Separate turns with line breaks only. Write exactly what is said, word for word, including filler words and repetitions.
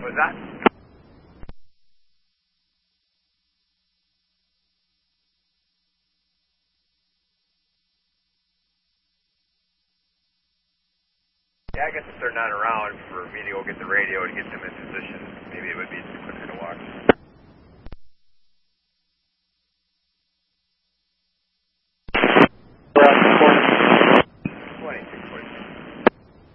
Was that? Yeah, I guess if they're not around for me to go get the radio to get them in position, maybe it would be quicker to watch.